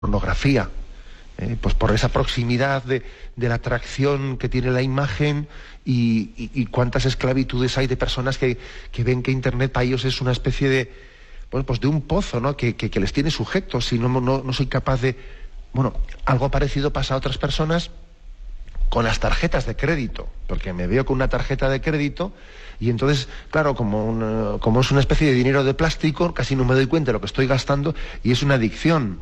pornografía, pues por esa proximidad de la atracción que tiene la imagen y cuántas esclavitudes hay de personas que ven que Internet para ellos es una especie de, bueno, pues de un pozo, ¿no? que les tiene sujetos y no soy capaz de... Bueno, algo parecido pasa a otras personas con las tarjetas de crédito, porque me veo con una tarjeta de crédito y entonces, claro, como es una especie de dinero de plástico, casi no me doy cuenta de lo que estoy gastando y es una adicción.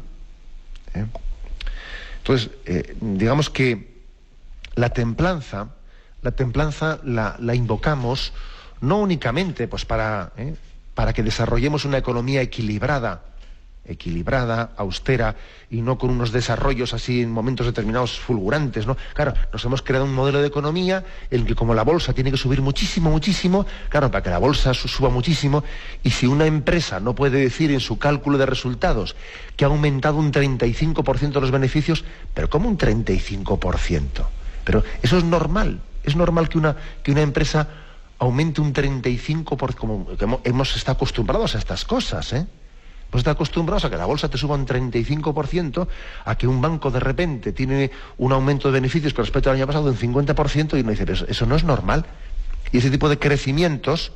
Entonces, digamos que la templanza la invocamos no únicamente pues para que desarrollemos una economía equilibrada, austera, y no con unos desarrollos así en momentos determinados fulgurantes, ¿no? Claro, nos hemos creado un modelo de economía en el que como la bolsa tiene que subir muchísimo, claro, para que la bolsa suba muchísimo, y si una empresa no puede decir en su cálculo de resultados que ha aumentado un 35% los beneficios, pero ¿cómo un 35%? Pero eso es normal que una empresa aumente un 35%, como hemos estado acostumbrados a estas cosas, Pues está acostumbrados a que la bolsa te suba un 35%, a que un banco de repente tiene un aumento de beneficios con respecto al año pasado de un 50%, y uno dice, pero eso no es normal. Y ese tipo de crecimientos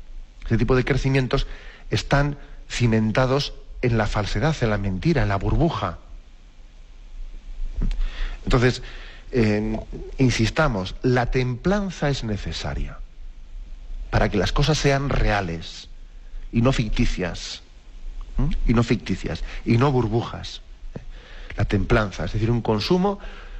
están cimentados en la falsedad, en la mentira, en la burbuja. Entonces, insistamos, la templanza es necesaria para que las cosas sean reales y no ficticias. Y no burbujas. La templanza, es decir, un consumo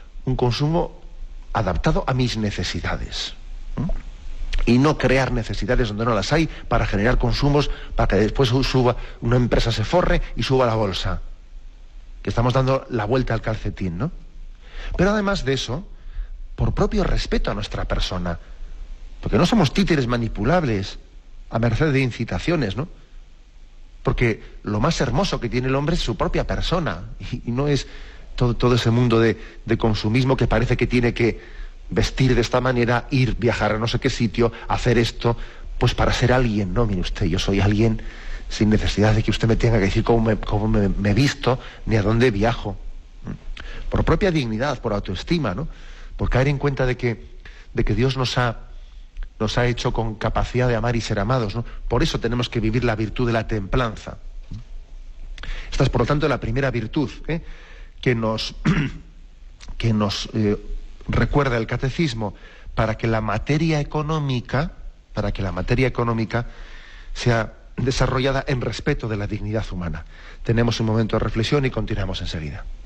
adaptado a mis necesidades. Y no crear necesidades donde no las hay para generar consumos, para que después una empresa se forre y suba la bolsa. Que estamos dando la vuelta al calcetín, ¿no? Pero además de eso, por propio respeto a nuestra persona, porque no somos títeres manipulables a merced de incitaciones, ¿no? Porque lo más hermoso que tiene el hombre es su propia persona y no es todo ese mundo de consumismo que parece que tiene que vestir de esta manera, viajar a no sé qué sitio, hacer esto, pues para ser alguien. No, mire usted, yo soy alguien sin necesidad de que usted me tenga que decir cómo me visto ni a dónde viajo. Por propia dignidad, por autoestima, ¿no? Por caer en cuenta de que Dios nos ha hecho con capacidad de amar y ser amados, ¿no? Por eso tenemos que vivir la virtud de la templanza. Esta es, por lo tanto, la primera virtud que nos recuerda el catecismo para que la materia económica sea desarrollada en respeto de la dignidad humana. Tenemos un momento de reflexión y continuamos enseguida.